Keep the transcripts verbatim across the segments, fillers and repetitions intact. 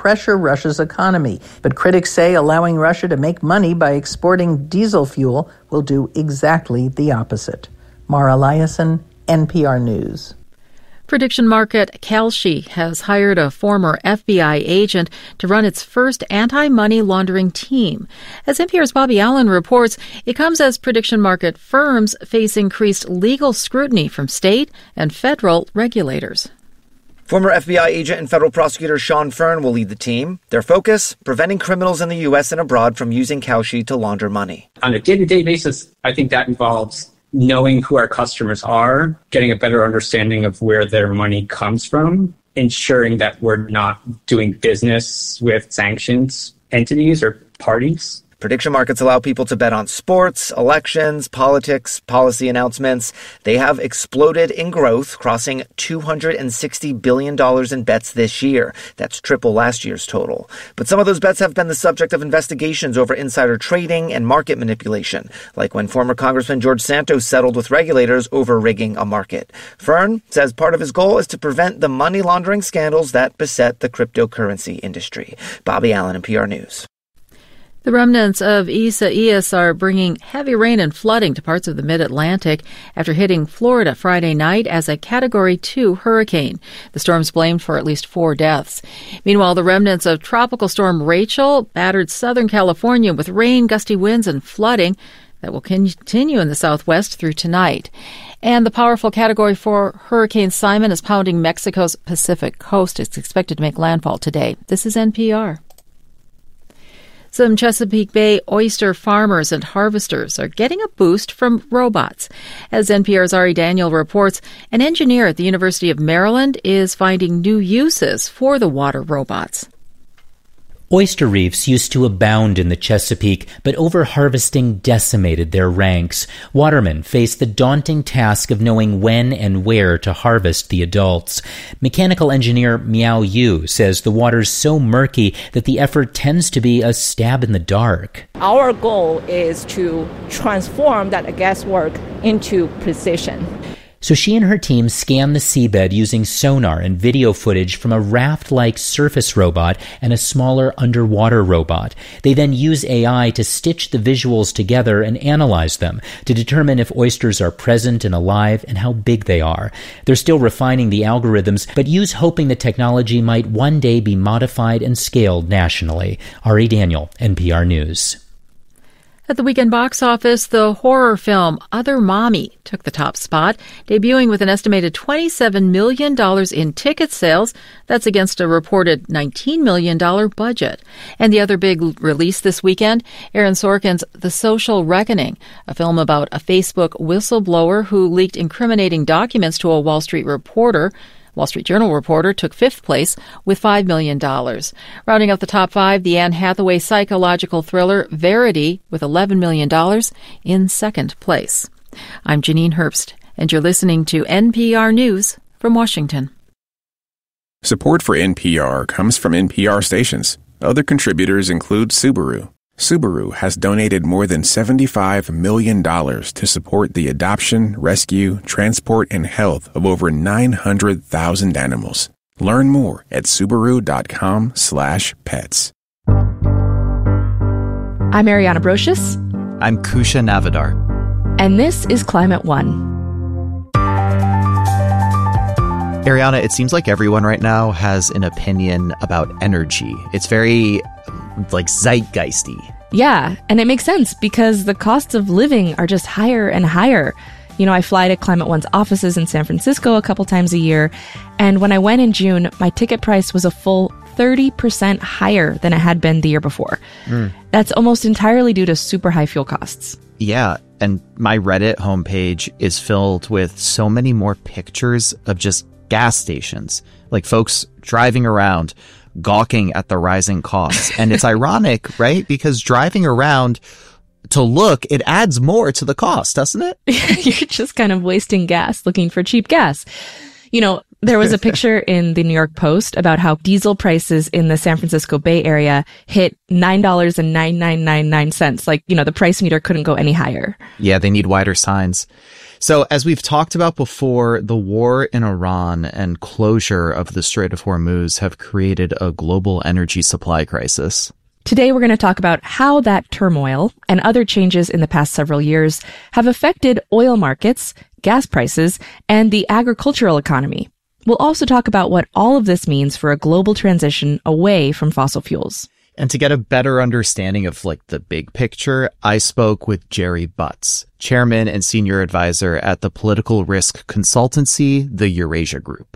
pressure Russia's economy. But critics say allowing Russia to make money by exporting diesel fuel will do exactly the opposite. Mara Liasson, N P R News. Prediction market Kalshi has hired a former F B I agent to run its first anti-money laundering team. As N P R's Bobby Allen reports, it comes as prediction market firms face increased legal scrutiny from state and federal regulators. Former F B I agent and federal prosecutor Sean Fern will lead the team. Their focus, preventing criminals in the U S and abroad from using Kalshi to launder money. On a day-to-day basis, I think that involves knowing who our customers are, getting a better understanding of where their money comes from, ensuring that we're not doing business with sanctions entities or parties. Prediction markets allow people to bet on sports, elections, politics, policy announcements. They have exploded in growth, crossing two hundred sixty billion dollars in bets this year. That's triple last year's total. But some of those bets have been the subject of investigations over insider trading and market manipulation, like when former Congressman George Santos settled with regulators over rigging a market. Fern says part of his goal is to prevent the money laundering scandals that beset the cryptocurrency industry. Bobby Allen, N P R News. The remnants of Isaias are bringing heavy rain and flooding to parts of the mid-Atlantic after hitting Florida Friday night as a Category two hurricane. The storm's blamed for at least four deaths. Meanwhile, the remnants of Tropical Storm Rachel battered Southern California with rain, gusty winds, and flooding that will continue in the southwest through tonight. And the powerful Category four Hurricane Simon is pounding Mexico's Pacific coast. It's expected to make landfall today. This is N P R. Some Chesapeake Bay oyster farmers and harvesters are getting a boost from robots. As N P R's Ari Daniel reports, an engineer at the University of Maryland is finding new uses for the water robots. Oyster reefs used to abound in the Chesapeake, but overharvesting decimated their ranks. Watermen faced the daunting task of knowing when and where to harvest the adults. Mechanical engineer Miao Yu says the water's so murky that the effort tends to be a stab in the dark. Our goal is to transform that guesswork into precision. So she and her team scanned the seabed using sonar and video footage from a raft-like surface robot and a smaller underwater robot. They then use A I to stitch the visuals together and analyze them to determine if oysters are present and alive and how big they are. They're still refining the algorithms, but Yu's hoping the technology might one day be modified and scaled nationally. Ari Daniel, N P R News. At the weekend box office, the horror film Other Mommy took the top spot, debuting with an estimated twenty-seven million dollars in ticket sales. That's against a reported nineteen million dollars budget. And the other big release this weekend, Aaron Sorkin's The Social Reckoning, a film about a Facebook whistleblower who leaked incriminating documents to a Wall Street reporter. Wall Street Journal reporter took fifth place with five million dollars. Rounding out the top five, the Anne Hathaway psychological thriller Verity with eleven million dollars in second place. I'm Janine Herbst, and you're listening to N P R News from Washington. Support for N P R comes from N P R stations. Other contributors include Subaru. Subaru has donated more than seventy-five million dollars to support the adoption, rescue, transport, and health of over nine hundred thousand animals. Learn more at Subaru.com slash pets. I'm Ariana Brocious. I'm Kusha Navidar. And this is Climate One. Ariana, it seems like everyone right now has an opinion about energy. It's very, like, zeitgeisty. Yeah, and it makes sense because the costs of living are just higher and higher. You know, I fly to Climate One's offices in San Francisco a couple times a year, and when I went in June, my ticket price was a full thirty percent higher than it had been the year before. Mm. That's almost entirely due to super high fuel costs. Yeah, and my Reddit homepage is filled with so many more pictures of just gas stations, like folks driving around, gawking at the rising costs. And it's ironic, right? Because driving around to look, it adds more to the cost, doesn't it? You're just kind of wasting gas, looking for cheap gas. You know, There was a picture in the New York Post about how diesel prices in the San Francisco Bay Area hit nine dollars and nine nine nine nine cents. Like, you know, the price meter couldn't go any higher. Yeah, they need wider signs. So as we've talked about before, the war in Iran and closure of the Strait of Hormuz have created a global energy supply crisis. Today, we're going to talk about how that turmoil and other changes in the past several years have affected oil markets, gas prices, and the agricultural economy. We'll also talk about what all of this means for a global transition away from fossil fuels. And to get a better understanding of like the big picture, I spoke with Jerry Butts, chairman and senior advisor at the political risk consultancy, the Eurasia Group.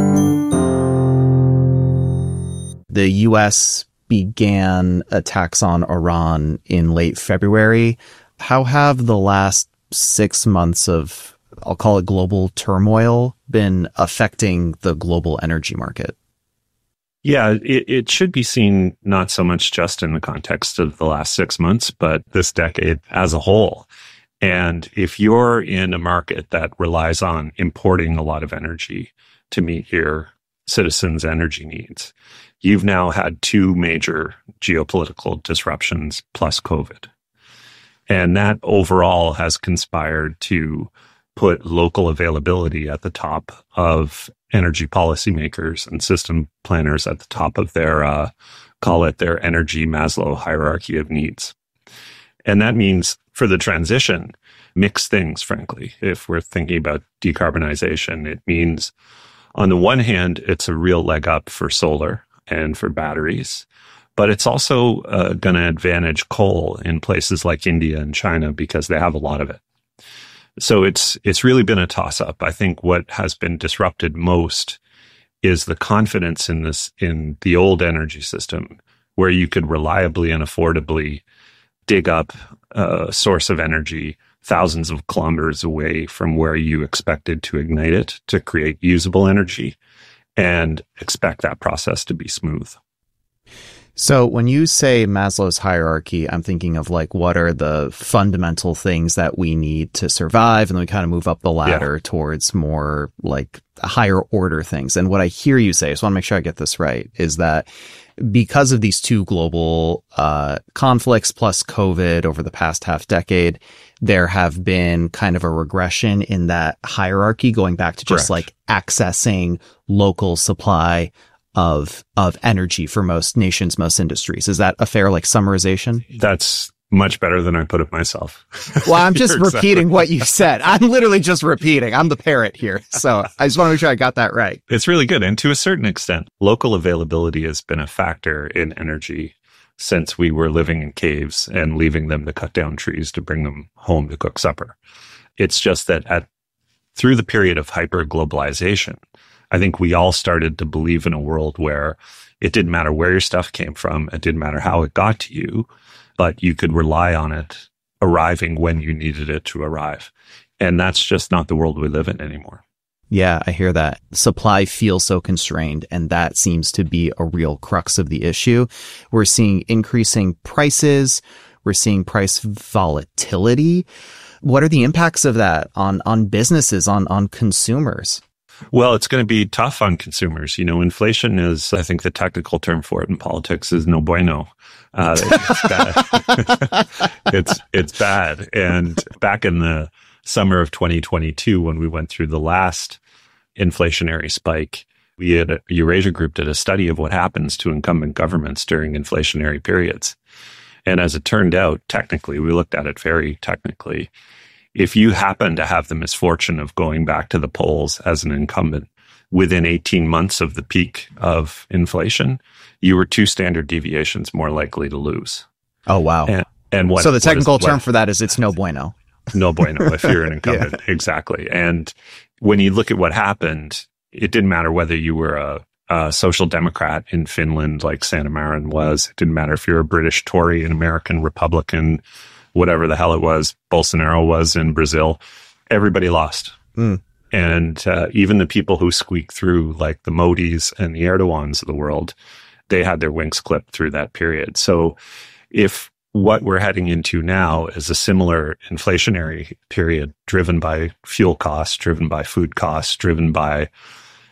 The U S began attacks on Iran in late February. How have the last six months of, I'll call it global turmoil, been affecting the global energy market? Yeah, it, it should be seen not so much just in the context of the last six months, but this decade as a whole. And if you're in a market that relies on importing a lot of energy to meet your citizens' energy needs, you've now had two major geopolitical disruptions plus COVID. And that overall has conspired to put local availability at the top of energy policymakers and system planners at the top of their, uh, call it their energy Maslow hierarchy of needs. And that means for the transition, mixed things, frankly. If we're thinking about decarbonization, it means on the one hand, it's a real leg up for solar and for batteries, but it's also uh, going to advantage coal in places like India and China because they have a lot of it. So it's it's really been a toss-up. I think what has been disrupted most is the confidence in this in the old energy system, where you could reliably and affordably dig up a source of energy thousands of kilometers away from where you expected to ignite it to create usable energy, and expect that process to be smooth. So when you say Maslow's hierarchy, I'm thinking of like, what are the fundamental things that we need to survive? And then we kind of move up the ladder yeah. towards more like higher order things. And what I hear you say, so I want to make sure I get this right, is that because of these two global uh, conflicts plus COVID over the past half decade, there have been kind of a regression in that hierarchy going back to just Correct. Like accessing local supply of of energy for most nations, most industries. Is that a fair like summarization? That's much better than I put it myself. Well, I'm just repeating exactly what you said. I'm literally just repeating. I'm the parrot here. So I just want to make sure I got that right. It's really good. And to a certain extent, local availability has been a factor in energy since we were living in caves and leaving them to cut down trees to bring them home to cook supper. It's just that at through the period of hyper-globalization, I think we all started to believe in a world where it didn't matter where your stuff came from. It didn't matter how it got to you, but you could rely on it arriving when you needed it to arrive. And that's just not the world we live in anymore. Yeah, I hear that. Supply feels so constrained, and that seems to be a real crux of the issue. We're seeing increasing prices. We're seeing price volatility. What are the impacts of that on, on businesses, on, on consumers? Well, it's going to be tough on consumers. You know, inflation is, I think the technical term for it in politics is no bueno. Uh, it's bad. it's, it's bad. And back in the summer of twenty twenty-two, when we went through the last inflationary spike, we had a Eurasia Group did a study of what happens to incumbent governments during inflationary periods. And as it turned out, technically, we looked at it very technically. If you happen to have the misfortune of going back to the polls as an incumbent within eighteen months of the peak of inflation, you were two standard deviations more likely to lose. Oh, wow. And, and what, so the technical what is, term what, for that is it's no bueno. No bueno if you're an incumbent. Yeah. Exactly. And when you look at what happened, it didn't matter whether you were a, a social democrat in Finland like Sanna Marin was. It didn't matter if you're a British Tory, an American Republican, whatever the hell it was, Bolsonaro was in Brazil. Everybody lost. Mm. And uh, even the people who squeaked through, like the Modis and the Erdogans of the world, they had their wings clipped through that period. So if what we're heading into now is a similar inflationary period driven by fuel costs, driven by food costs, driven by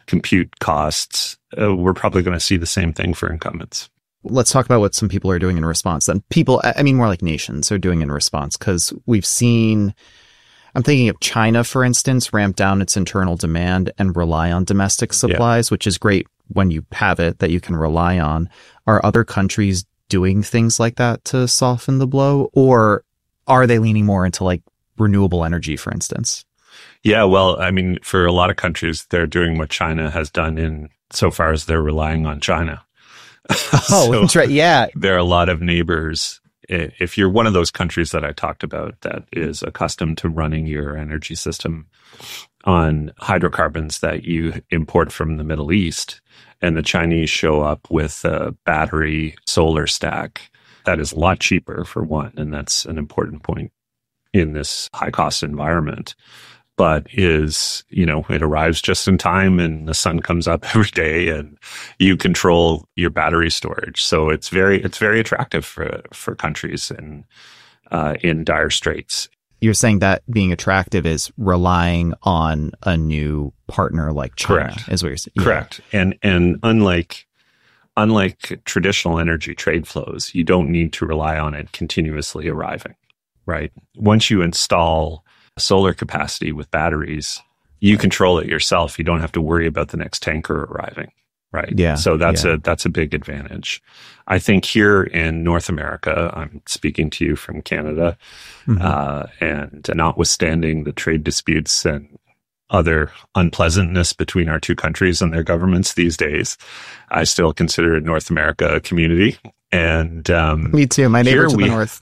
compute costs, uh, we're probably going to see the same thing for incumbents. Let's talk about what some people are doing in response. Then people, I mean, more like nations are doing in response, because we've seen, I'm thinking of China, for instance, ramp down its internal demand and rely on domestic supplies, yeah. which is great when you have it that you can rely on. Are other countries doing things like that to soften the blow, or are they leaning more into like renewable energy, for instance? Yeah, well, I mean, for a lot of countries, they're doing what China has done in so far as they're relying on China. Oh, so that's right. Yeah. There are a lot of neighbors. If you're one of those countries that I talked about that is accustomed to running your energy system on hydrocarbons that you import from the Middle East, and the Chinese show up with a battery solar stack, that is a lot cheaper, for one, and that's an important point in this high-cost environment. But is, you know, it arrives just in time and the sun comes up every day and you control your battery storage. So it's very, it's very attractive for, for countries in, uh, in dire straits. You're saying that being attractive is relying on a new partner like China. Correct. Is what you're saying. Yeah. Correct. And, and unlike, unlike traditional energy trade flows, you don't need to rely on it continuously arriving, right? Once you install solar capacity with batteries, you control it yourself. You don't have to worry about the next tanker arriving, right? Yeah. So that's yeah. a that's a big advantage. I think here in North America, I'm speaking to you from Canada, mm-hmm. uh, and notwithstanding the trade disputes and other unpleasantness between our two countries and their governments these days, I still consider North America a community. And um, me too. My neighbor to we, the north.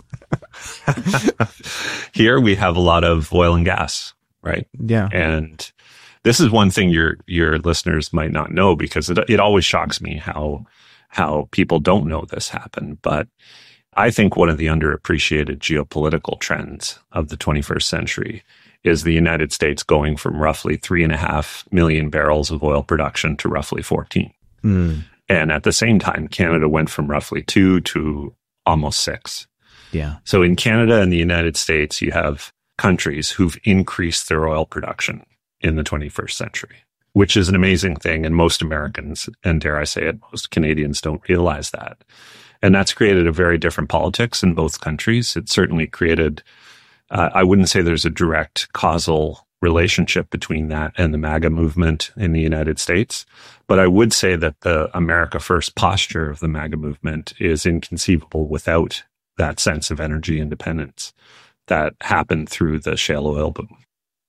Here we have a lot of oil and gas, right? Yeah. And this is one thing your your listeners might not know, because it it always shocks me how how people don't know this happened. But I think one of the underappreciated geopolitical trends of the twenty-first century is the United States going from roughly three and a half million barrels of oil production to roughly fourteen. Mm. And at the same time, Canada went from roughly two to almost six. Yeah. So in Canada and the United States, you have countries who've increased their oil production in the twenty-first century, which is an amazing thing. And most Americans, and dare I say it, most Canadians don't realize that. And that's created a very different politics in both countries. It certainly created, uh, I wouldn't say there's a direct causal relationship between that and the MAGA movement in the United States. But I would say that the America First posture of the MAGA movement is inconceivable without that sense of energy independence that happened through the shale oil boom.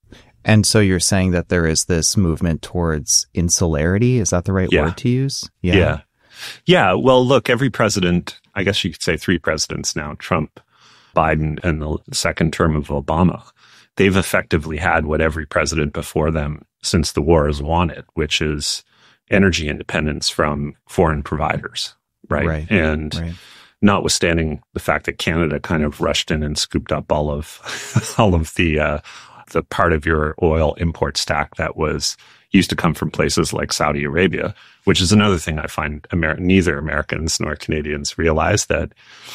And so you're saying that there is this movement towards insularity. Is that the right yeah. word to use? Yeah. yeah. Yeah. Well, look, every president, I guess you could say three presidents now, Trump, Biden, and the second term of Obama, they've effectively had what every president before them since the war has wanted, which is energy independence from foreign providers, right? Right. And right. notwithstanding the fact that Canada kind of rushed in and scooped up all of all of the uh, the part of your oil import stack that was used to come from places like Saudi Arabia, which is another thing I find Amer- neither Americans nor Canadians realize, that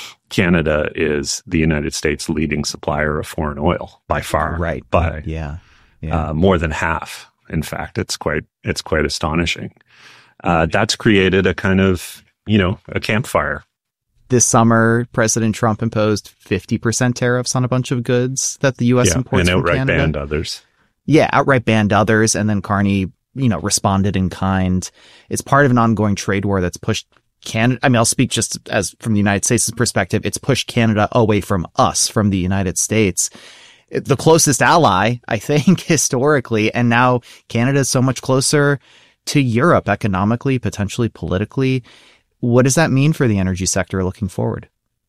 Canada is the United States' leading supplier of foreign oil by far. Right. By yeah. yeah. Uh, more than half. In fact, it's quite it's quite astonishing. Uh, that's created a kind of, you know, a campfire. This summer, President Trump imposed fifty percent tariffs on a bunch of goods that the U S yeah, imports and from outright Canada. banned others. Yeah, outright banned others. And then Carney, you know, responded in kind. It's part of an ongoing trade war that's pushed Canada. I mean, I'll speak just as from the United States' perspective. It's pushed Canada away from us, from the United States, the closest ally, I think, historically. And now Canada is so much closer to Europe economically, potentially politically. What does that mean for the energy sector looking forward?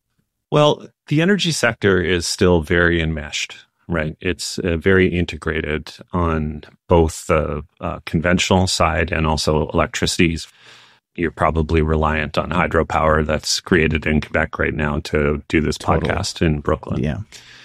Well, the energy sector is still very enmeshed, right? It's uh, very integrated on both the uh, conventional side and also electricities. You're probably reliant on hydropower that's created in Quebec right now to do this totally. podcast in Brooklyn. Yeah.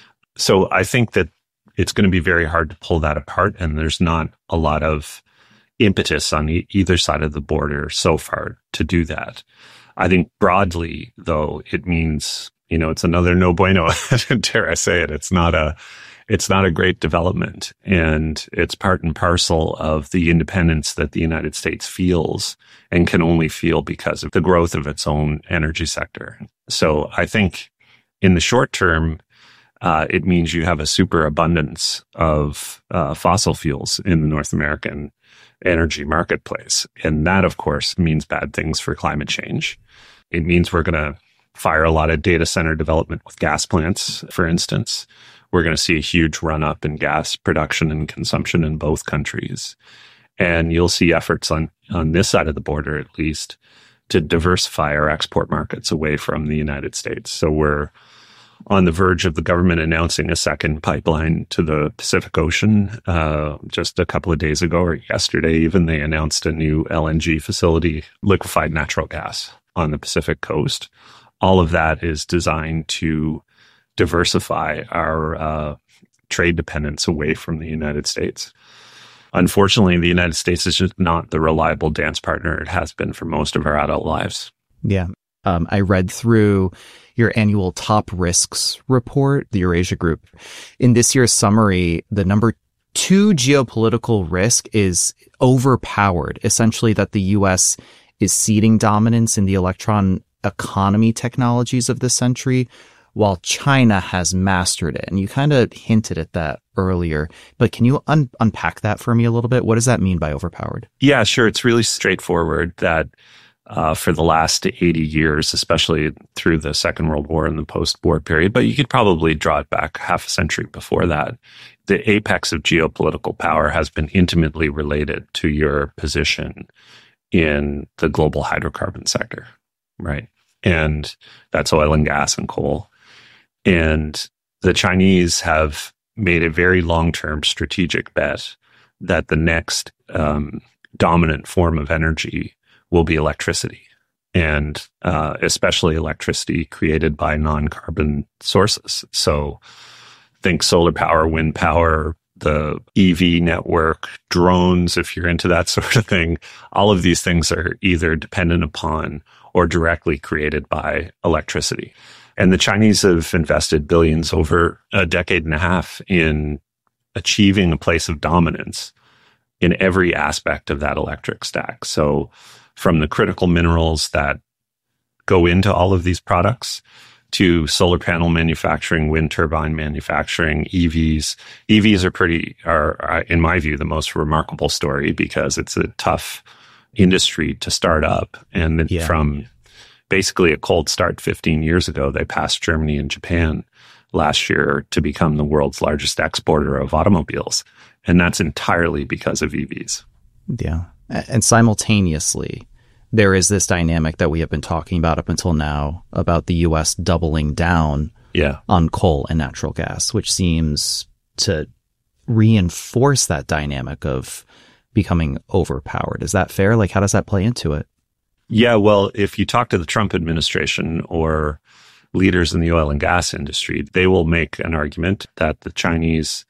So I think that it's going to be very hard to pull that apart, and there's not a lot of impetus on e- either side of the border so far to do that. I think broadly, though, it means, you know, it's another no bueno, dare I say it. It's not a, it's not a great development. And it's part and parcel of the independence that the United States feels and can only feel because of the growth of its own energy sector. So I think in the short term, uh, it means you have a superabundance of uh, fossil fuels in the North American energy marketplace. And that, of course, means bad things for climate change. It means we're going to fire a lot of data center development with gas plants, for instance. We're going to see a huge run up in gas production and consumption in both countries. And you'll see efforts on, on this side of the border, at least, to diversify our export markets away from the United States. So we're on the verge of the government announcing a second pipeline to the Pacific Ocean. Uh, just a couple of days ago, or yesterday even, they announced a new L N G facility, liquefied natural gas, on the Pacific coast. All of that is designed to diversify our uh, trade dependence away from the United States. Unfortunately, the United States is just not the reliable dance partner it has been for most of our adult lives. Yeah. Um, I read through your annual top risks report, the Eurasia Group. In this year's summary, the number two geopolitical risk is overpowered, essentially that the U S is ceding dominance in the electron economy technologies of this century, while China has mastered it. And you kind of hinted at that earlier, but can you un- unpack that for me a little bit? What does that mean by overpowered? Yeah, sure. It's really straightforward that uh, for the last eighty years, especially through the Second World War and the post-war period, but you could probably draw it back half a century before that, the apex of geopolitical power has been intimately related to your position in the global hydrocarbon sector, right? And that's oil and gas and coal. And the Chinese have made a very long-term strategic bet that the next um, dominant form of energy will be electricity, and uh, especially electricity created by non-carbon sources. So think solar power, wind power, the E V network, drones, if you're into that sort of thing. All of these things are either dependent upon or directly created by electricity. And the Chinese have invested billions over a decade and a half in achieving a place of dominance in every aspect of that electric stack. So from the critical minerals that go into all of these products to solar panel manufacturing, wind turbine manufacturing, E Vs. E Vs are pretty, are, in my view, the most remarkable story because it's a tough industry to start up. And yeah. from basically a cold start fifteen years ago, they passed Germany and Japan last year to become the world's largest exporter of automobiles. And that's entirely because of E Vs. Yeah. And simultaneously, there is this dynamic that we have been talking about up until now about the U S doubling down yeah. on coal and natural gas, which seems to reinforce that dynamic of becoming overpowered. Is that fair? Like, how does that play into it? Yeah, well, if you talk to the Trump administration or leaders in the oil and gas industry, they will make an argument that the Chinese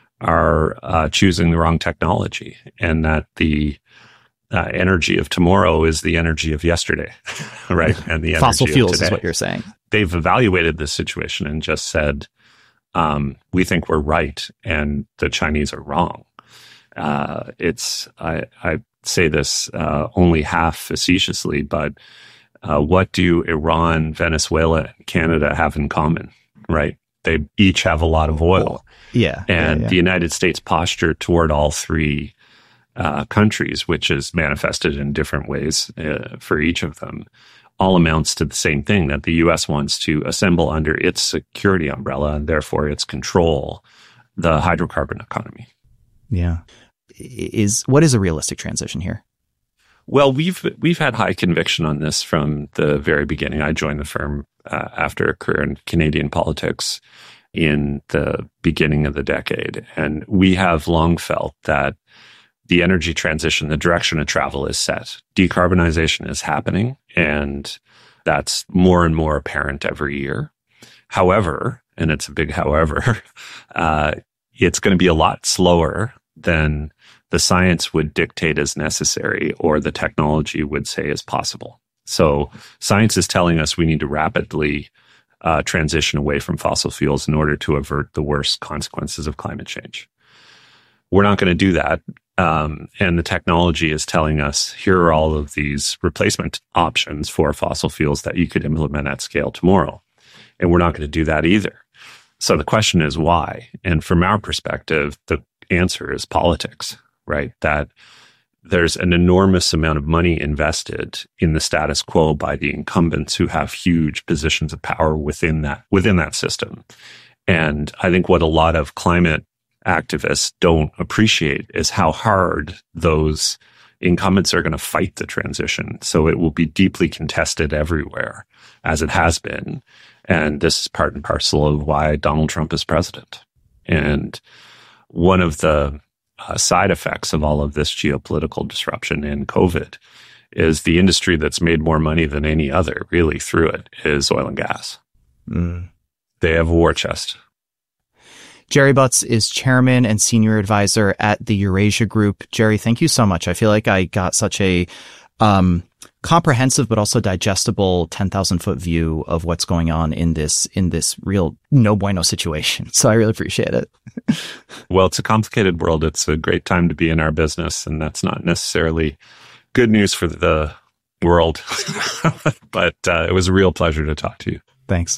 are uh, choosing the wrong technology and that the uh, energy of tomorrow is the energy of yesterday, right? And the fossil energy fuels of today. Is what you're saying. They've evaluated this situation and just said, um, we think we're right and the Chinese are wrong. Uh, it's, I, I say this uh, only half facetiously, but uh, what do Iran, Venezuela, and Canada have in common, right? They each have a lot of oil. Yeah. And yeah, yeah. the United States posture toward all three uh, countries, which is manifested in different ways uh, for each of them, all amounts to the same thing, that the U S wants to assemble under its security umbrella and therefore its control, the hydrocarbon economy. Yeah. Is what is a realistic transition here? Well, we've we've had high conviction on this from the very beginning. I joined the firm uh, after a career in Canadian politics in the beginning of the decade, and we have long felt that the energy transition, the direction of travel is set. Decarbonization is happening, and that's more and more apparent every year. However, and it's a big however, uh, it's going to be a lot slower than the science would dictate as necessary or the technology would say is possible. So science is telling us we need to rapidly uh, transition away from fossil fuels in order to avert the worst consequences of climate change. We're not going to do that. Um, and the technology is telling us, here are all of these replacement options for fossil fuels that you could implement at scale tomorrow. And we're not going to do that either. So the question is why? And from our perspective, the answer is politics, right? That there's an enormous amount of money invested in the status quo by the incumbents who have huge positions of power within that, within that system. And I think what a lot of climate activists don't appreciate is how hard those incumbents are going to fight the transition. So it will be deeply contested everywhere, as it has been. And this is part and parcel of why Donald Trump is president. And one of the uh, side effects of all of this geopolitical disruption in COVID is the industry that's made more money than any other, really, through it, is oil and gas. Mm. They have a war chest. Jerry Butts is chairman and senior advisor at the Eurasia Group. Jerry, thank you so much. I feel like I got such a um, comprehensive but also digestible ten thousand foot view of what's going on in this in this real no bueno situation. So I really appreciate it. Well, it's a complicated world. It's a great time to be in our business, and that's not necessarily good news for the world. But uh, it was a real pleasure to talk to you. Thanks.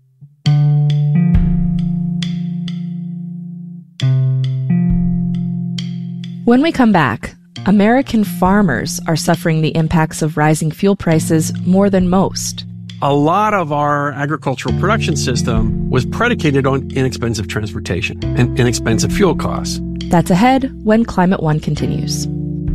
When we come back, American farmers are suffering the impacts of rising fuel prices more than most. A lot of our agricultural production system was predicated on inexpensive transportation and inexpensive fuel costs. That's ahead when Climate One continues.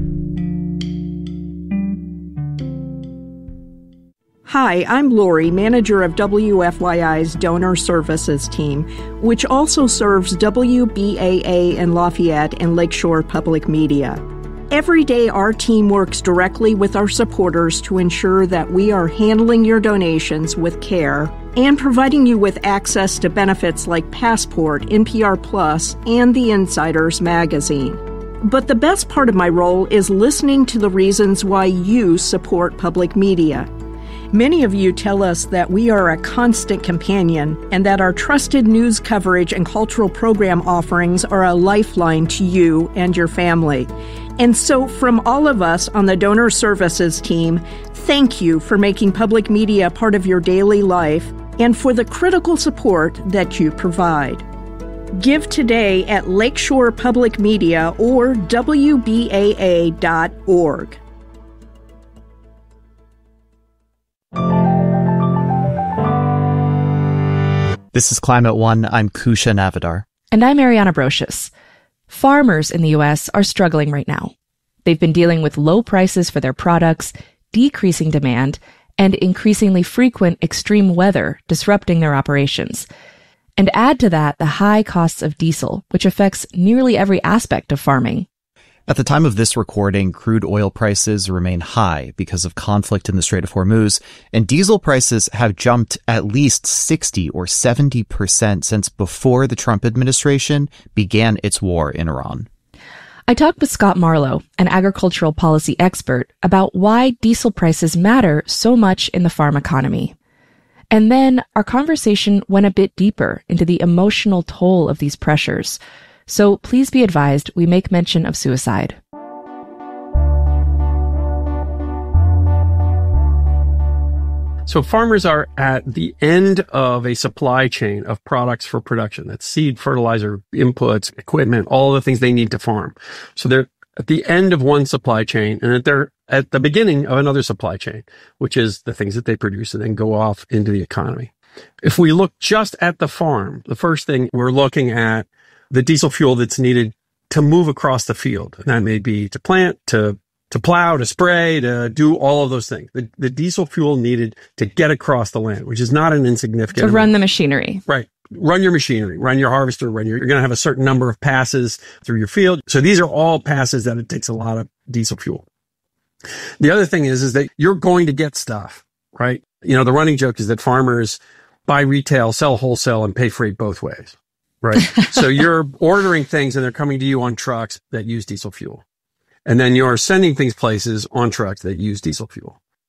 Hi, I'm Lori, manager of W F Y I's Donor Services team, which also serves W B A A in Lafayette and Lakeshore Public Media. Every day, our team works directly with our supporters to ensure that we are handling your donations with care and providing you with access to benefits like Passport, N P R Plus, and the Insiders magazine. But the best part of my role is listening to the reasons why you support public media. Many of you tell us that we are a constant companion and that our trusted news coverage and cultural program offerings are a lifeline to you and your family. And so from all of us on the Donor Services team, thank you for making public media part of your daily life and for the critical support that you provide. Give today at Lakeshore Public Media or W B A A dot org. This is Climate One. I'm Kusha Navidar. And I'm Ariana Brocious. Farmers in the U S are struggling right now. They've been dealing with low prices for their products, decreasing demand, and increasingly frequent extreme weather disrupting their operations. And add to that the high costs of diesel, which affects nearly every aspect of farming. At the time of this recording, crude oil prices remain high because of conflict in the Strait of Hormuz, and diesel prices have jumped at least sixty or seventy percent since before the Trump administration began its war in Iran. I talked with Scott Marlowe, an agricultural policy expert, about why diesel prices matter so much in the farm economy. And then our conversation went a bit deeper into the emotional toll of these pressures. So please be advised we make mention of suicide. So farmers are at the end of a supply chain of products for production. That's seed, fertilizer, inputs, equipment, all the things they need to farm. So they're at the end of one supply chain and they're at the beginning of another supply chain, which is the things that they produce and then go off into the economy. If we look just at the farm, the first thing we're looking at the diesel fuel that's needed to move across the field. And that may be to plant, to to plow, to spray, to do all of those things. The, the diesel fuel needed to get across the land, which is not an insignificant To run amount. the machinery. Right. Run your machinery, run your harvester, run your, you're going to have a certain number of passes through your field. So these are all passes that it takes a lot of diesel fuel. The other thing is, is that you're going to get stuff, right? You know, the running joke is that farmers buy retail, sell wholesale, and pay freight both ways. Right. So you're ordering things and they're coming to you on trucks that use diesel fuel. And then you're sending things places on trucks that use diesel fuel.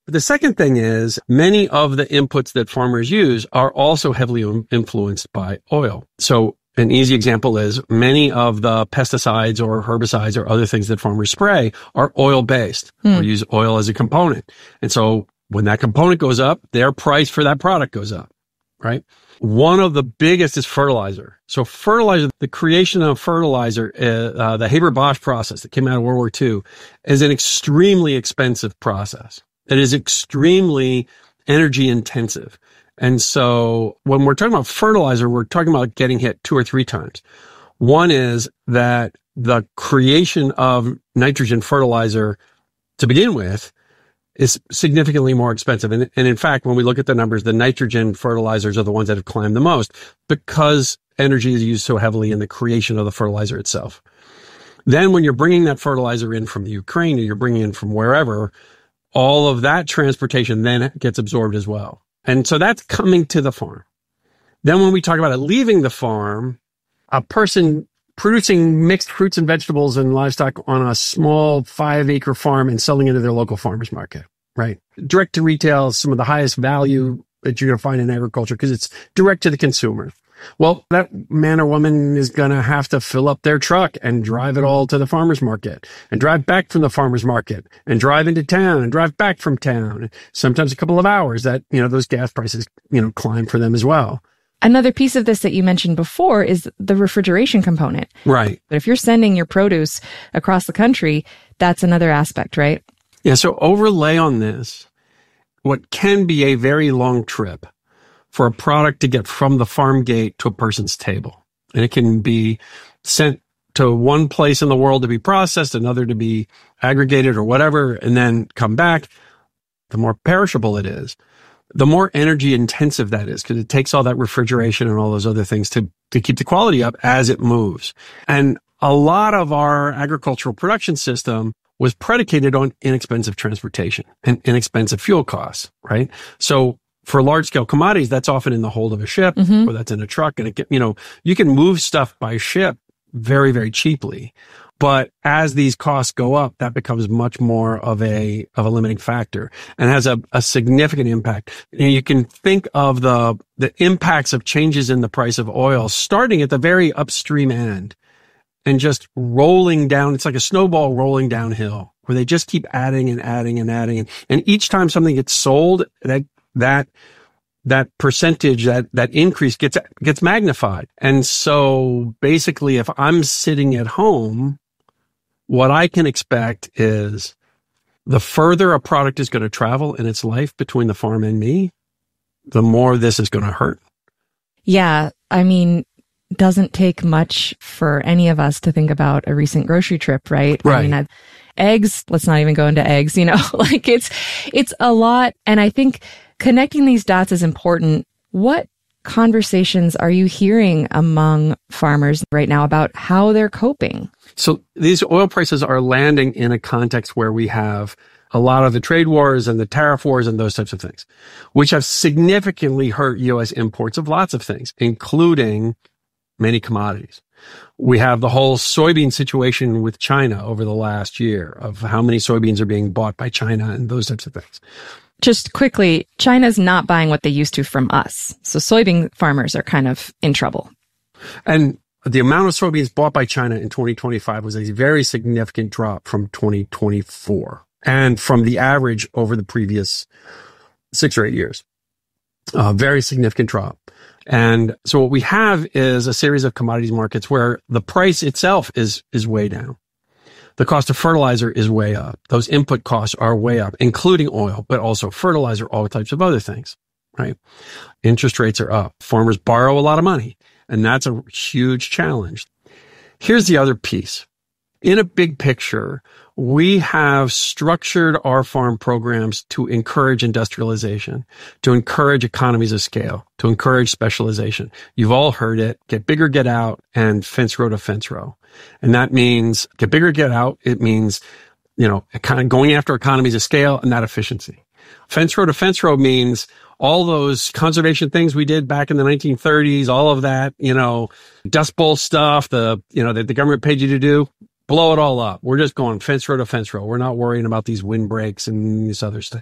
The second thing is many of the inputs that farmers use are also heavily influenced by oil. So an easy example is many of the pesticides or herbicides or other things that farmers spray are oil-based hmm. or use oil as a component. And so when that component goes up, their price for that product goes up, right? One of the biggest is fertilizer. So fertilizer, the creation of fertilizer, uh, uh, the Haber-Bosch process that came out of World War Two, is an extremely expensive process. It is extremely energy intensive. And so when we're talking about fertilizer, we're talking about getting hit two or three times. One is that the creation of nitrogen fertilizer to begin with is significantly more expensive. And, and in fact, when we look at the numbers, the nitrogen fertilizers are the ones that have climbed the most because energy is used so heavily in the creation of the fertilizer itself. Then when you're bringing that fertilizer in from the Ukraine or you're bringing in from wherever, all of that transportation then gets absorbed as well. And so that's coming to the farm. Then when we talk about it leaving the farm, a person producing mixed fruits and vegetables and livestock on a small five acre farm and selling it to their local farmers market, right? Direct to retail is some of the highest value that you're going to find in agriculture because it's direct to the consumer. Well, that man or woman is going to have to fill up their truck and drive it all to the farmer's market and drive back from the farmer's market and drive into town and drive back from town. Sometimes a couple of hours that, you know, those gas prices, you know, climb for them as well. Another piece of this that you mentioned before is the refrigeration component. Right. But if you're sending your produce across the country, that's another aspect, right? Yeah. So overlay on this, what can be a very long trip for a product to get from the farm gate to a person's table. And it can be sent to one place in the world to be processed, another to be aggregated or whatever, and then come back. The more perishable it is, the more energy intensive that is, because it takes all that refrigeration and all those other things to, to keep the quality up as it moves. And a lot of our agricultural production system was predicated on inexpensive transportation and inexpensive fuel costs, right? So for large scale commodities, that's often in the hold of a ship mm-hmm. or that's in a truck. And it, you know, you can move stuff by ship very, very cheaply. But as these costs go up, that becomes much more of a, of a limiting factor and has a, a significant impact. And you can think of the, the impacts of changes in the price of oil starting at the very upstream end and just rolling down. It's like a snowball rolling downhill where they just keep adding and adding and adding. And, and each time something gets sold, that that that percentage, that that increase gets gets magnified. And so basically, if I'm sitting at home, what I can expect is the further a product is going to travel in its life between the farm and me, the more this is going to hurt. Yeah, I mean, doesn't take much for any of us to think about a recent grocery trip, right? Right. I mean, I, eggs, let's not even go into eggs, you know, like it's, it's a lot. And I think connecting these dots is important. What conversations are you hearing among farmers right now about how they're coping? So these oil prices are landing in a context where we have a lot of the trade wars and the tariff wars and those types of things, which have significantly hurt U S imports of lots of things, including many commodities. We have the whole soybean situation with China over the last year of how many soybeans are being bought by China and those types of things. Just quickly, China's not buying what they used to from us. So soybean farmers are kind of in trouble. And the amount of soybeans bought by China in twenty twenty-five was a very significant drop from twenty twenty-four and from the average over the previous six or eight years. A very significant drop. And so what we have is a series of commodities markets where the price itself is, is way down. The cost of fertilizer is way up. Those input costs are way up, including oil, but also fertilizer, all types of other things, right? Interest rates are up. Farmers borrow a lot of money, and that's a huge challenge. Here's the other piece. In a big picture, we have structured our farm programs to encourage industrialization, to encourage economies of scale, to encourage specialization. You've all heard it, get bigger, get out, and fence row to fence row. And that means get bigger, get out. It means, you know, kind of going after economies of scale and that efficiency. Fence row to fence row means all those conservation things we did back in the nineteen thirties, all of that, you know, Dust Bowl stuff, the, you know, that the government paid you to do. Blow it all up. We're just going fence row to fence row. We're not worrying about these windbreaks and this other stuff.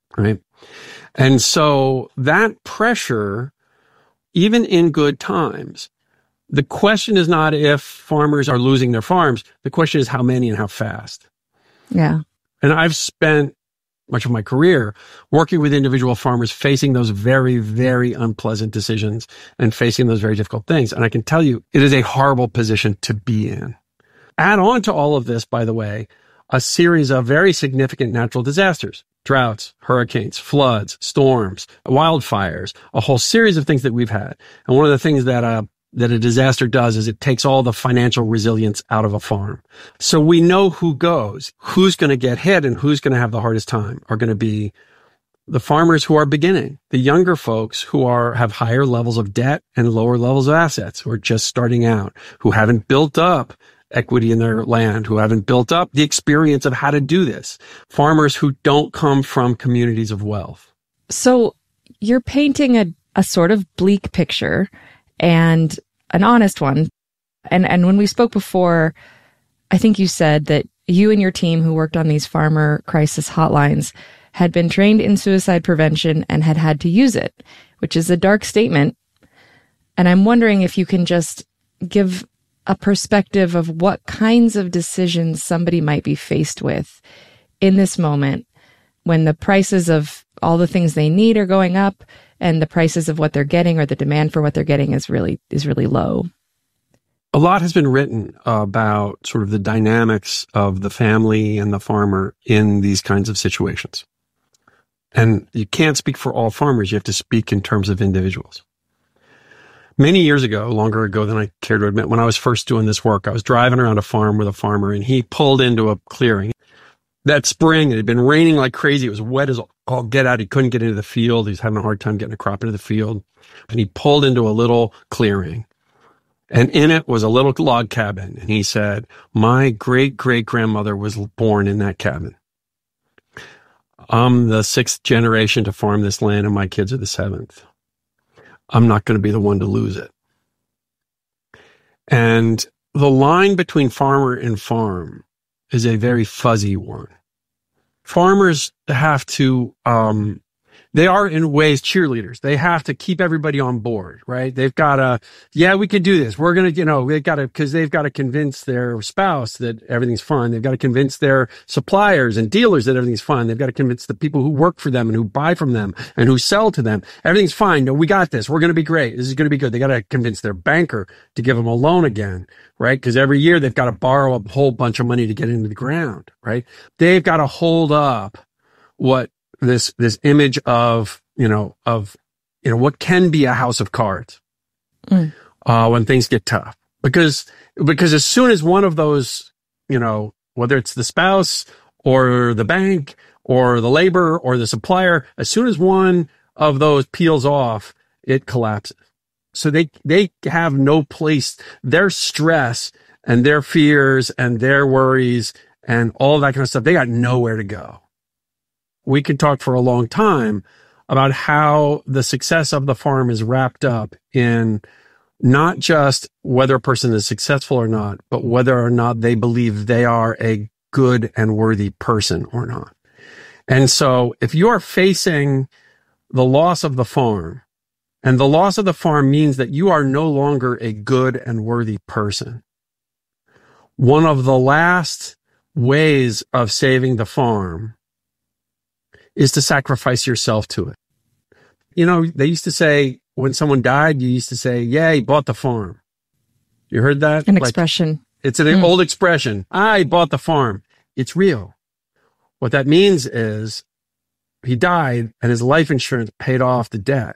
right? And so that pressure, even in good times, the question is not if farmers are losing their farms. The question is how many and how fast. Yeah. And I've spent much of my career working with individual farmers facing those very, very unpleasant decisions and facing those very difficult things. And I can tell you, it is a horrible position to be in. Add on to all of this, by the way, a series of very significant natural disasters, droughts, hurricanes, floods, storms, wildfires, a whole series of things that we've had. And one of the things that uh, that a disaster does is it takes all the financial resilience out of a farm. So we know who goes, who's going to get hit and who's going to have the hardest time are going to be the farmers who are beginning, the younger folks who are, have higher levels of debt and lower levels of assets, who are just starting out, who haven't built up equity in their land, who haven't built up the experience of how to do this. Farmers who don't come from communities of wealth. So you're painting a, a sort of bleak picture and an honest one. And and when we spoke before, I think you said that you and your team who worked on these farmer crisis hotlines had been trained in suicide prevention and had had to use it, which is a dark statement. And I'm wondering if you can just give a perspective of what kinds of decisions somebody might be faced with in this moment when the prices of all the things they need are going up and the prices of what they're getting or the demand for what they're getting is really is really low. A lot has been written about sort of the dynamics of the family and the farmer in these kinds of situations. And you can't speak for all farmers. You have to speak in terms of individuals. Many years ago, longer ago than I care to admit, when I was first doing this work, I was driving around a farm with a farmer and he pulled into a clearing. That spring, it had been raining like crazy. It was wet as all get out. He couldn't get into the field. He was having a hard time getting a crop into the field. And he pulled into a little clearing. And in it was a little log cabin. And he said, my great-great-grandmother was born in that cabin. I'm the sixth generation to farm this land, and my kids are the seventh. I'm not going to be the one to lose it. And the line between farmer and farm is a very fuzzy one. Farmers have to, um, they are in ways cheerleaders. They have to keep everybody on board, right? They've got to, yeah, we can do this. We're going to, you know, they've got to, cause they've got to convince their spouse that everything's fine. They've got to convince their suppliers and dealers that everything's fine. They've got to convince the people who work for them and who buy from them and who sell to them. Everything's fine. No, we got this. We're going to be great. This is going to be good. They got to convince their banker to give them a loan again, right? Cause every year they've got to borrow a whole bunch of money to get into the ground, right? They've got to hold up what this, this image of, you know, of, you know, what can be a house of cards, mm. uh, when things get tough. Because, because as soon as one of those, you know, whether it's the spouse or the bank or the labor or the supplier, as soon as one of those peels off, it collapses. So they, they have no place. Their stress and their fears and their worries and all that kind of stuff, they got nowhere to go. We could talk for a long time about how the success of the farm is wrapped up in not just whether a person is successful or not, but whether or not they believe they are a good and worthy person or not. And so if you are facing the loss of the farm, and the loss of the farm means that you are no longer a good and worthy person, one of the last ways of saving the farm is to sacrifice yourself to it. You know, they used to say, when someone died, you used to say, yeah, he bought the farm. You heard that? An like, expression. It's an mm. old expression. Ah, he bought the farm. It's real. What that means is he died and his life insurance paid off the debt.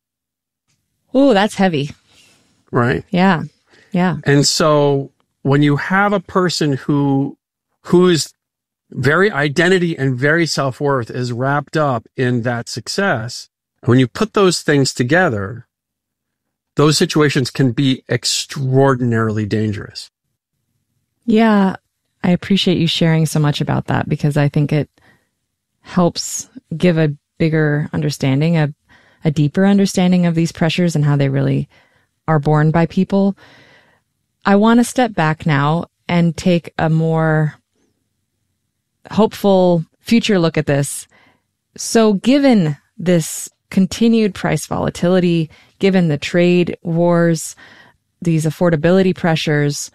Oh, that's heavy. Right? Yeah. Yeah. And so when you have a person who, whose very identity and very self-worth is wrapped up in that success, when you put those things together, those situations can be extraordinarily dangerous. Yeah, I appreciate you sharing so much about that because I think it helps give a bigger understanding, a, a deeper understanding of these pressures and how they really are borne by people. I want to step back now and take a more hopeful future look at this So given this continued price volatility, given the trade wars, these affordability pressures,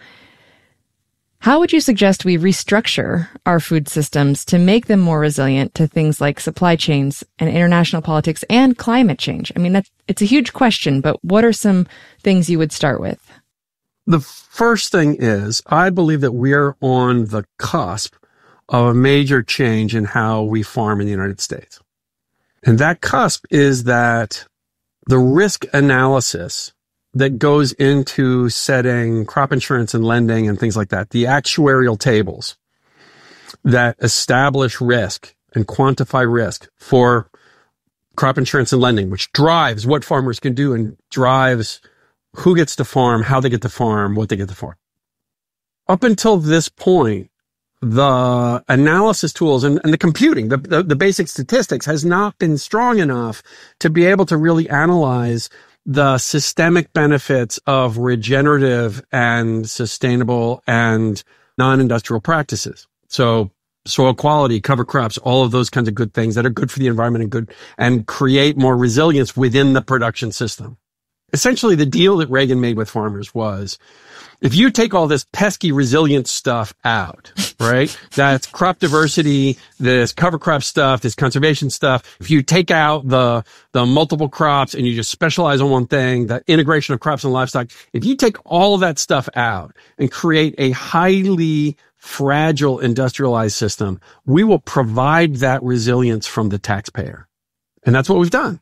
how would you suggest we restructure our food systems to make them more resilient to things like supply chains and international politics and climate change? I mean, that's, it's a huge question, but what are some things you would start with? The first thing is, I believe that we're on the cusp of a major change in how we farm in the United States. And that cusp is that the risk analysis that goes into setting crop insurance and lending and things like that, the actuarial tables that establish risk and quantify risk for crop insurance and lending, which drives what farmers can do and drives who gets to farm, how they get to farm, what they get to farm. Up until this point, the analysis tools and, and the computing, the, the, the basic statistics has not been strong enough to be able to really analyze the systemic benefits of regenerative and sustainable and non-industrial practices. So soil quality, cover crops, all of those kinds of good things that are good for the environment and good and create more resilience within the production system. Essentially, the deal that Reagan made with farmers was, if you take all this pesky resilience stuff out, right? That's crop diversity, this cover crop stuff, this conservation stuff. If you take out the, the multiple crops and you just specialize on one thing, the integration of crops and livestock, if you take all of that stuff out and create a highly fragile industrialized system, we will provide that resilience from the taxpayer. And that's what we've done.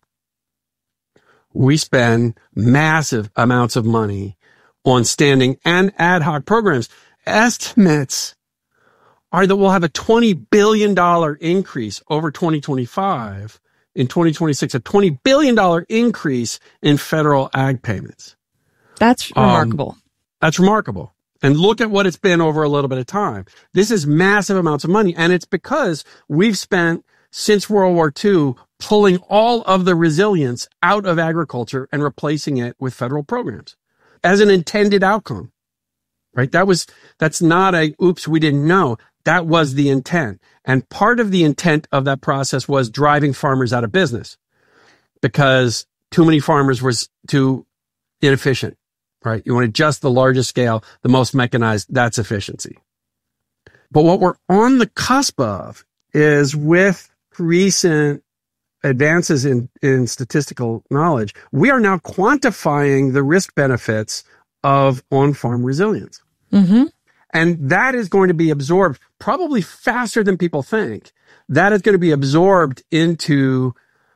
We spend massive amounts of money on standing and ad hoc programs. Estimates are that we'll have a twenty billion dollars increase over twenty twenty-five. In twenty twenty-six, a twenty billion dollars increase in federal ag payments. That's remarkable. Um, that's remarkable. And look at what it's been over a little bit of time. This is massive amounts of money. And it's because we've spent, since World War Two, pulling all of the resilience out of agriculture and replacing it with federal programs as an intended outcome, right? That was, that's not a, oops, we didn't know. That was the intent. And part of the intent of that process was driving farmers out of business because too many farmers were too inefficient, right? You want to just the largest scale, the most mechanized, that's efficiency. But what we're on the cusp of is with recent advances in, in statistical knowledge, we are now quantifying the risk benefits of on-farm resilience. Mm-hmm. And that is going to be absorbed probably faster than people think. That is going to be absorbed into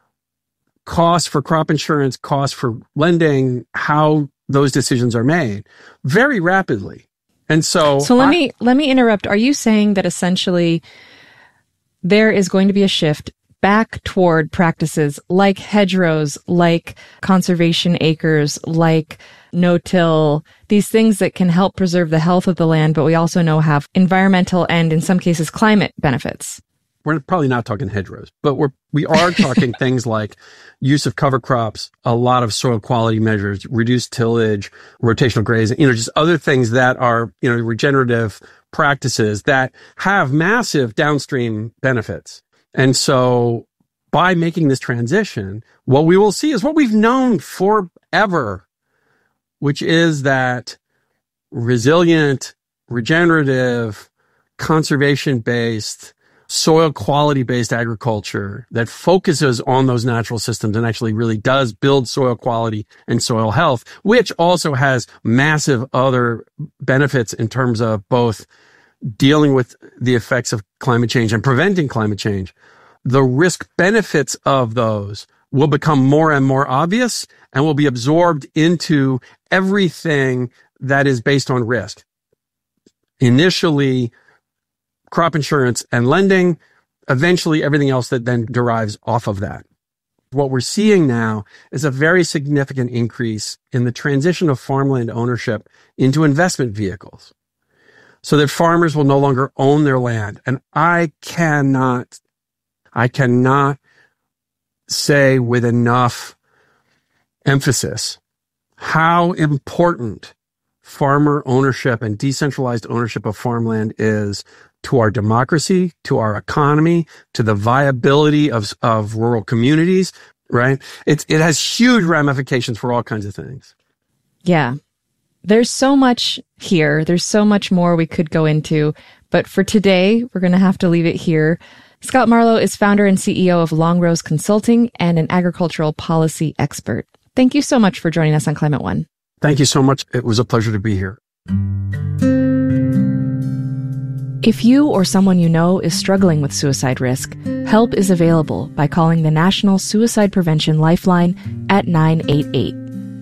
costs for crop insurance, costs for lending, how those decisions are made very rapidly. And so So let I, me let me interrupt. Are you saying that essentially there is going to be a shift back toward practices like hedgerows, like conservation acres, like no-till, these things that can help preserve the health of the land, but we also know have environmental and in some cases climate benefits? We're probably not talking hedgerows, but we're, we are talking things like use of cover crops, a lot of soil quality measures, reduced tillage, rotational grazing, you know, just other things that are, you know, regenerative practices that have massive downstream benefits. And so by making this transition, what we will see is what we've known forever, which is that resilient, regenerative, conservation-based, soil quality-based agriculture that focuses on those natural systems and actually really does build soil quality and soil health, which also has massive other benefits in terms of both dealing with the effects of climate change and preventing climate change. The risk benefits of those will become more and more obvious and will be absorbed into everything that is based on risk. Initially, crop insurance and lending, eventually everything else that then derives off of that. What we're seeing now is a very significant increase in the transition of farmland ownership into investment vehicles so that farmers will no longer own their land. And I cannot, I cannot say with enough emphasis how important farmer ownership and decentralized ownership of farmland is to our democracy, to our economy, to the viability of of rural communities, right? It's, it has huge ramifications for all kinds of things. Yeah. There's so much here. There's so much more we could go into. But for today, we're going to have to leave it here. Scott Marlowe is founder and C E O of Longrose Consulting and an agricultural policy expert. Thank you so much for joining us on Climate One. Thank you so much. It was a pleasure to be here. If you or someone you know is struggling with suicide risk, help is available by calling the National Suicide Prevention Lifeline at nine eight eight.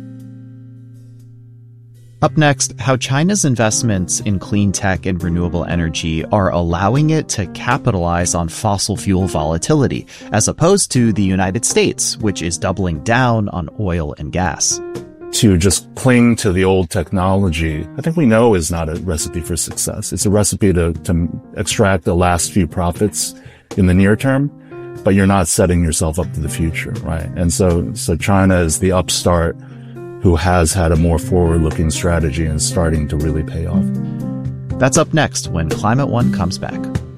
Up next, how China's investments in clean tech and renewable energy are allowing it to capitalize on fossil fuel volatility, as opposed to the United States, which is doubling down on oil and gas. To just cling to the old technology, I think we know is not a recipe for success. It's a recipe to, to extract the last few profits in the near term, but you're not setting yourself up for the future, right? And so, so China is the upstart who has had a more forward-looking strategy and is starting to really pay off. That's up next when Climate One comes back.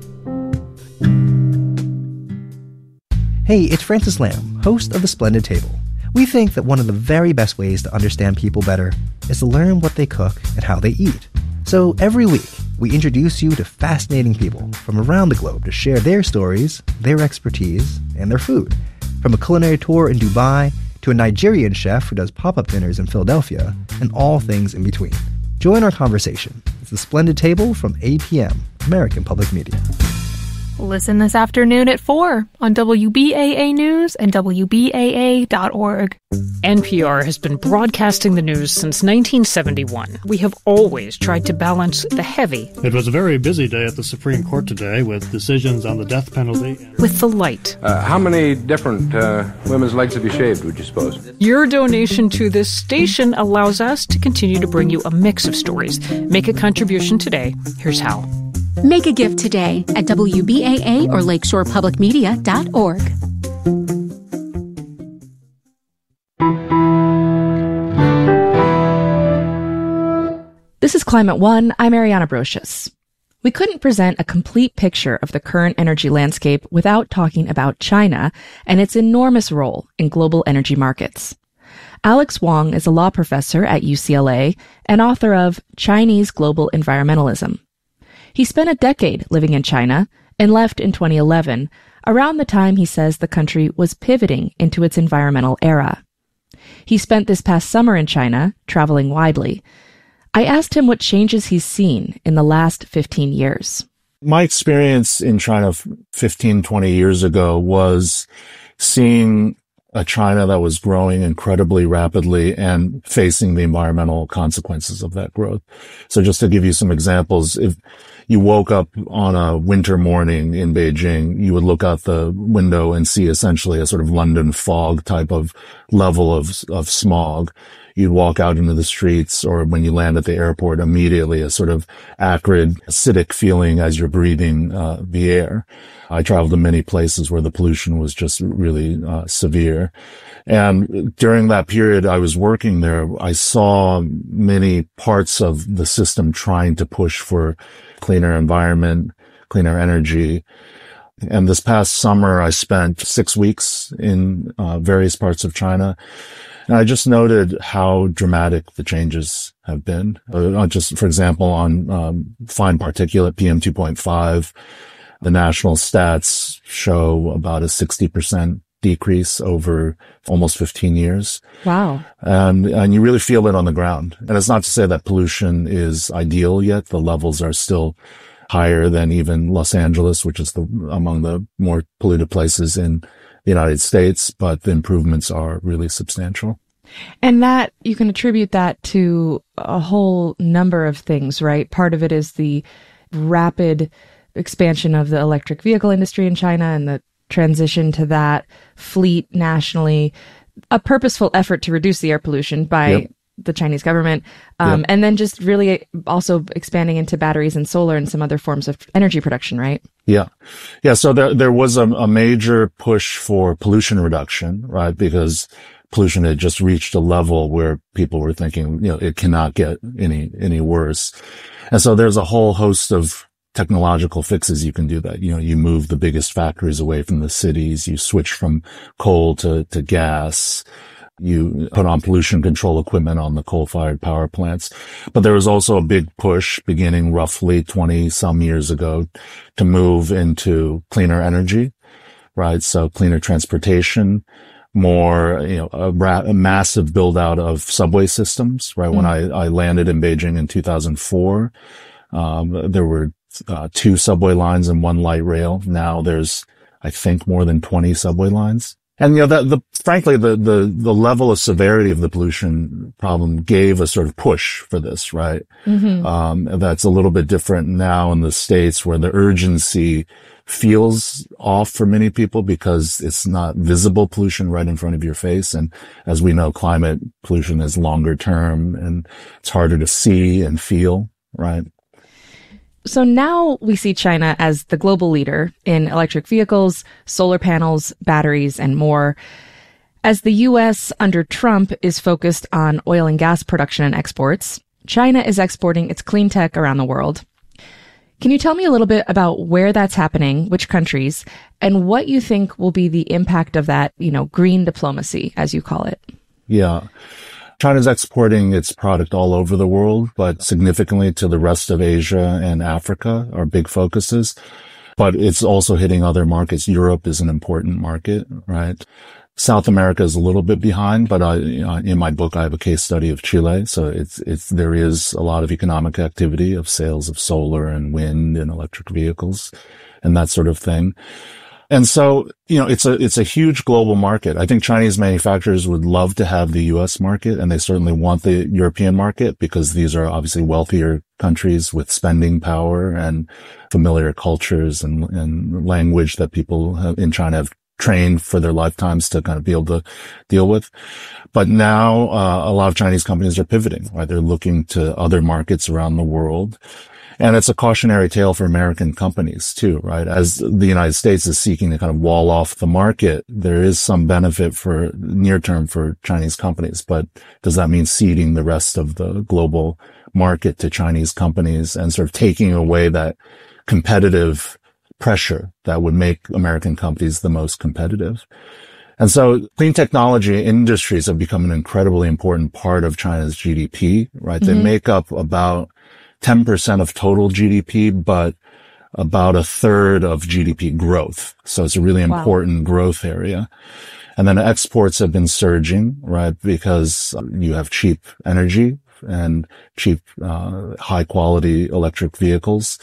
Hey, it's Francis Lam, host of The Splendid Table. We think that one of the very best ways to understand people better is to learn what they cook and how they eat. So every week, we introduce you to fascinating people from around the globe to share their stories, their expertise, and their food. From a culinary tour in Dubai to a Nigerian chef who does pop-up dinners in Philadelphia, and all things in between. Join our conversation. It's The Splendid Table from A P M, American Public Media. Listen this afternoon at four on W B A A News and W B A A dot org. N P R has been broadcasting the news since nineteen seventy-one. We have always tried to balance the heavy. It was a very busy day at the Supreme Court today with decisions on the death penalty. With the light. Uh, how many different uh, women's legs have you shaved, would you suppose? Your donation to this station allows us to continue to bring you a mix of stories. Make a contribution today. Here's how. Make a gift today at W B A A or lakeshore public media dot org. This is Climate One. I'm Ariana Brocious. We couldn't present a complete picture of the current energy landscape without talking about China and its enormous role in global energy markets. Alex Wong is a law professor at U C L A and author of Chinese Global Environmentalism. He spent a decade living in China and left in twenty eleven, around the time he says the country was pivoting into its environmental era. He spent this past summer in China, traveling widely. I asked him what changes he's seen in the last fifteen years. My experience in China fifteen, twenty years ago was seeing a China that was growing incredibly rapidly and facing the environmental consequences of that growth. So just to give you some examples, if you woke up on a winter morning in Beijing, you would look out the window and see essentially a sort of London fog type of level of, of smog. You'd walk out into the streets, or when you land at the airport, immediately a sort of acrid, acidic feeling as you're breathing uh, the air. I traveled to many places where the pollution was just really uh, severe. And during that period I was working there, I saw many parts of the system trying to push for cleaner environment, cleaner energy. And this past summer, I spent six weeks in uh, various parts of China. And I just noted how dramatic the changes have been. Uh, just, for example, on um, fine particulate P M two point five, the national stats show about a sixty percent decrease over almost fifteen years. Wow. And, and you really feel it on the ground. And it's not to say that pollution is ideal yet. The levels are still higher than even Los Angeles, which is the, among the more polluted places in the United States, but the improvements are really substantial. And that, you can attribute that to a whole number of things, right? Part of it is the rapid expansion of the electric vehicle industry in China and the transition to that fleet nationally, a purposeful effort to reduce the air pollution by yep. the Chinese government, um, yep. and then just really also expanding into batteries and solar and some other forms of energy production, right? Yeah. Yeah. So there, there was a, a major push for pollution reduction, right? Because pollution had just reached a level where people were thinking, you know, it cannot get any, any worse. And so there's a whole host of technological fixes you can do that. You know, you move the biggest factories away from the cities, you switch from coal to, to gas, you put on pollution control equipment on the coal-fired power plants. But there was also a big push beginning roughly twenty some years ago to move into cleaner energy, right? So cleaner transportation, more, you know, a, ra- a massive build out of subway systems, right? Mm-hmm. When I, I landed in Beijing in two thousand four, um, there were uh, two subway lines and one light rail. Now there's, I think, more than twenty subway lines. And, you know, that the, frankly, the, the, the level of severity of the pollution problem gave a sort of push for this, right? Mm-hmm. Um, that's a little bit different now in the States where the urgency feels off for many people because it's not visible pollution right in front of your face. And as we know, climate pollution is longer term and it's harder to see and feel, right? So now we see China as the global leader in electric vehicles, solar panels, batteries, and more. As the U S under Trump is focused on oil and gas production and exports, China is exporting its clean tech around the world. Can you tell me a little bit about where that's happening, which countries, and what you think will be the impact of that, you know, green diplomacy, as you call it? Yeah. China's exporting its product all over the world, but significantly to the rest of Asia and Africa are big focuses. But it's also hitting other markets. Europe is an important market, right? South America is a little bit behind, but I, you know, in my book, I have a case study of Chile. So it's, it's, there is a lot of economic activity of sales of solar and wind and electric vehicles and that sort of thing. And so, you know, it's a, it's a huge global market. I think Chinese manufacturers would love to have the U S market, and they certainly want the European market because these are obviously wealthier countries with spending power and familiar cultures and, and language that people have, in China have trained for their lifetimes to kind of be able to deal with. But now, uh, a lot of Chinese companies are pivoting, right? They're looking to other markets around the world. And it's a cautionary tale for American companies too, right? As the United States is seeking to kind of wall off the market, there is some benefit for near term for Chinese companies, but does that mean ceding the rest of the global market to Chinese companies and sort of taking away that competitive pressure that would make American companies the most competitive? And so clean technology industries have become an incredibly important part of China's G D P, right? Mm-hmm. They make up about ten percent of total G D P, but about a third of G D P growth. So it's a really important wow. growth area. And then exports have been surging, right? Because you have cheap energy and cheap, uh, high quality electric vehicles.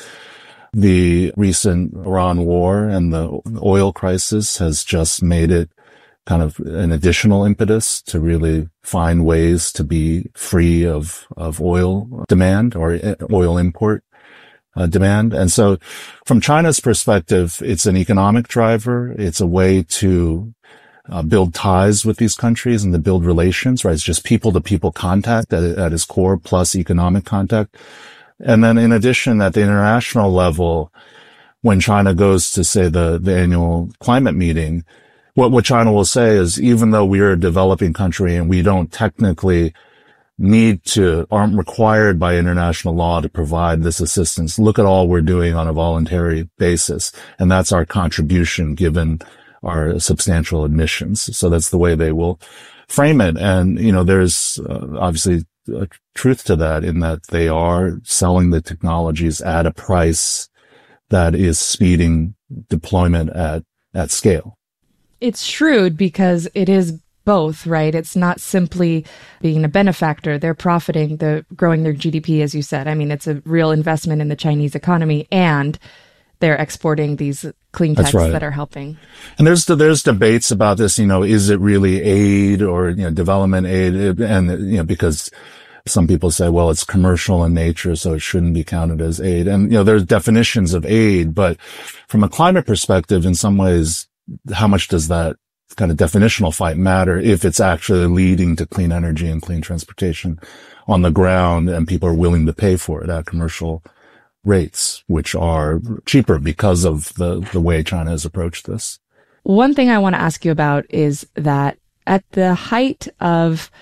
The recent Iran war and the oil crisis has just made it kind of an additional impetus to really find ways to be free of, of oil demand or oil import uh, demand. And so from China's perspective, it's an economic driver. It's a way to uh, build ties with these countries and to build relations, right? It's just people to people contact at, at its core plus economic contact. And then in addition, at the international level, when China goes to say the, the annual climate meeting, What, what China will say is, even though we are a developing country and we don't technically need to, aren't required by international law to provide this assistance, look at all we're doing on a voluntary basis. And that's our contribution given our substantial emissions. So that's the way they will frame it. And, you know, there's uh, obviously a truth to that in that they are selling the technologies at a price that is speeding deployment at, at scale. It's shrewd because it is both, right? It's not simply being a benefactor. They're profiting, they're growing their G D P, as you said. I mean, it's a real investment in the Chinese economy, and they're exporting these clean techs right. that are helping. And there's there's debates about this. You know, is it really aid or you know development aid? And you know, because some people say, well, it's commercial in nature, so it shouldn't be counted as aid. And you know, there's definitions of aid, but from a climate perspective, in some ways, how much does that kind of definitional fight matter if it's actually leading to clean energy and clean transportation on the ground and people are willing to pay for it at commercial rates, which are cheaper because of the, the way China has approached this? One thing I want to ask you about is that at the height of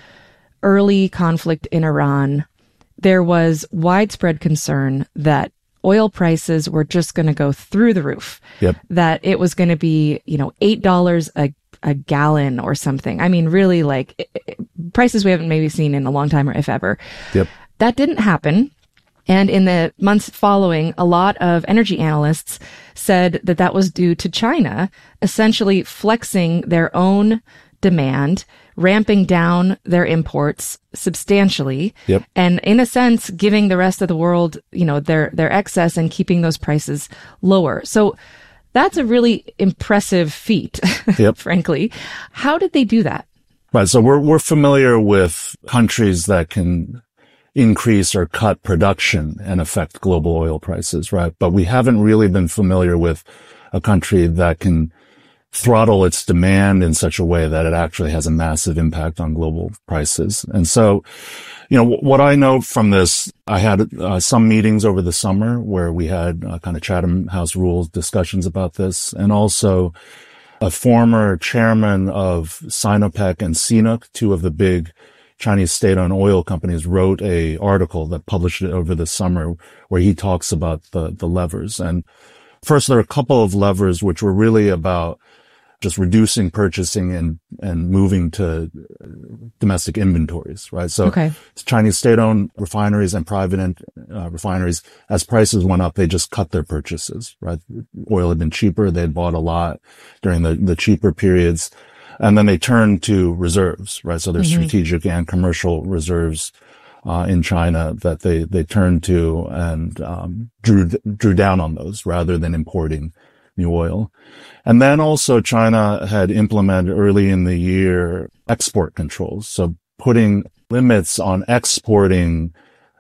early conflict in Iran, there was widespread concern that oil prices were just going to go through the roof. Yep. That it was going to be, you know, eight dollars a a gallon or something. I mean, really like it, it, prices we haven't maybe seen in a long time or if ever. Yep. That didn't happen. And in the months following, a lot of energy analysts said that that was due to China essentially flexing their own demand, ramping down their imports substantially, yep. and in a sense, giving the rest of the world, you know, their, their excess and keeping those prices lower. So that's a really impressive feat, yep. frankly. How did they do that? Right. So we're, we're familiar with countries that can increase or cut production and affect global oil prices, right? But we haven't really been familiar with a country that can throttle its demand in such a way that it actually has a massive impact on global prices. And so, you know, what I know from this, I had uh, some meetings over the summer where we had uh, kind of Chatham House rules discussions about this, and also a former chairman of Sinopec and C N O O C, two of the big Chinese state-owned oil companies, wrote a article that published it over the summer where he talks about the, the levers. And first, there are a couple of levers which were really about just reducing purchasing and, and moving to domestic inventories, right? So okay. Chinese state-owned refineries and private uh, refineries, as prices went up, they just cut their purchases, right? Oil had been cheaper. They had bought a lot during the, the cheaper periods. And then they turned to reserves, right? So there's mm-hmm. strategic and commercial reserves uh, in China that they, they turned to and um, drew drew down on those rather than importing new oil. And then also China had implemented early in the year export controls. So putting limits on exporting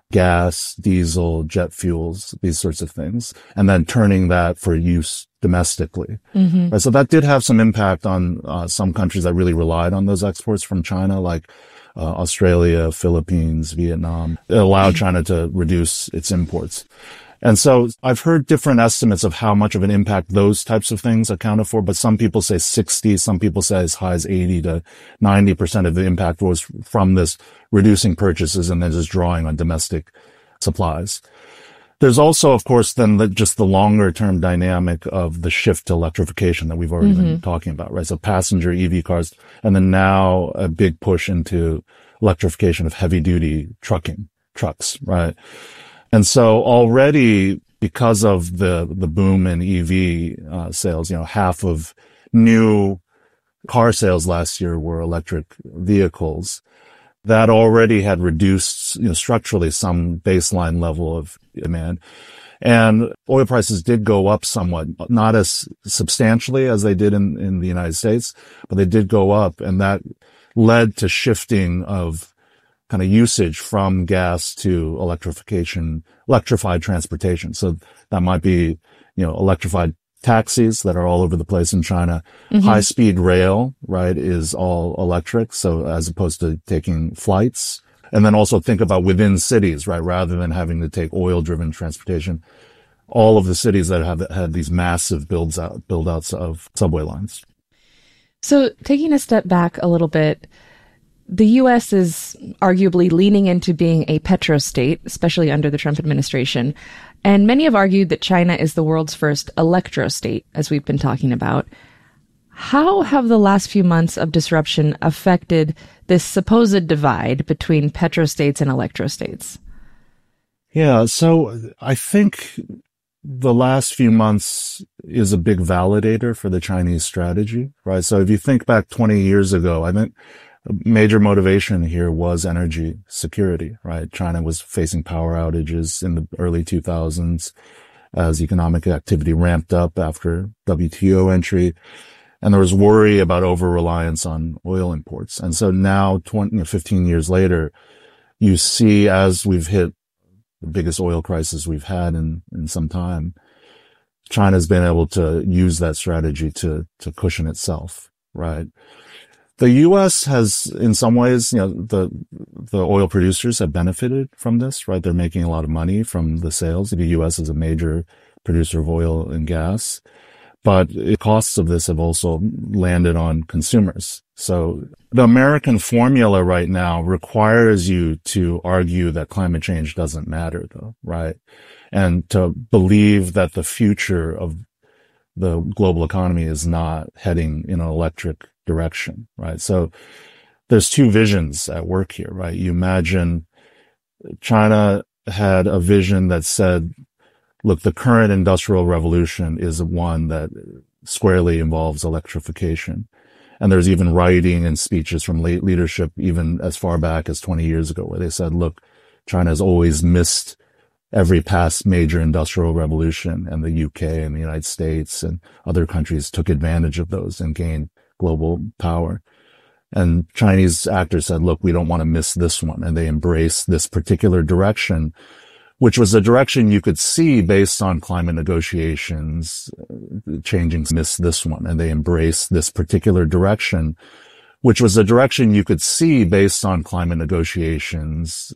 gas, diesel, jet fuels, these sorts of things, and then turning that for use domestically. Mm-hmm. Right, so that did have some impact on uh, some countries that really relied on those exports from China, like uh, Australia, Philippines, Vietnam. It allowed China to reduce its imports. And so I've heard different estimates of how much of an impact those types of things accounted for, but some people say sixty, some people say as high as eighty to ninety percent of the impact was from this reducing purchases and then just drawing on domestic supplies. There's also, of course, then the, just the longer term dynamic of the shift to electrification that we've already mm-hmm. been talking about, right? So passenger E V cars, and then now a big push into electrification of heavy duty trucking, trucks, right? And so already, because of the, the boom in E V uh, sales, you know, half of new car sales last year were electric vehicles. That already had reduced, you know, structurally some baseline level of demand. And oil prices did go up somewhat, not as substantially as they did in, in the United States, but they did go up. And that led to shifting of kind of usage from gas to electrification, electrified transportation. So that might be, you know, electrified taxis that are all over the place in China. Mm-hmm. High speed rail, right, is all electric. So as opposed to taking flights. And then also think about within cities, right, rather than having to take oil driven transportation. All of the cities that have had these massive builds out, build outs of subway lines. So taking a step back a little bit, the U S is arguably leaning into being a petrostate, especially under the Trump administration. And many have argued that China is the world's first electrostate, as we've been talking about. How have the last few months of disruption affected this supposed divide between petrostates and electrostates? Yeah, so I think the last few months is a big validator for the Chinese strategy, right? So if you think back twenty years ago, I think a major motivation here was energy security, right? China was facing power outages in the early two thousands as economic activity ramped up after W T O entry. And there was worry about over-reliance on oil imports. And so now, twenty, you know, fifteen years later, you see as we've hit the biggest oil crisis we've had in, in some time, China's been able to use that strategy to, to cushion itself, right? The U S has, in some ways, you know, the, the oil producers have benefited from this, right? They're making a lot of money from the sales. The U S is a major producer of oil and gas. but the costs of this have also landed on consumers. So the American formula right now requires you to argue that climate change doesn't matter, though, right? And to believe that the future of the global economy is not heading in an electric direction, right? So there's two visions at work here, right? You imagine China had a vision that said, look, the current industrial revolution is one that squarely involves electrification. And there's even writing and speeches from late leadership, even as far back as twenty years ago, where they said, look, China has always missed every past major industrial revolution, and the U K and the United States and other countries took advantage of those and gained global power. And Chinese actors said, look, we don't want to miss this one. And they embraced this particular direction, which was a direction you could see based on climate negotiations, changing, miss this one. And they embraced this particular direction, which was a direction you could see based on climate negotiations,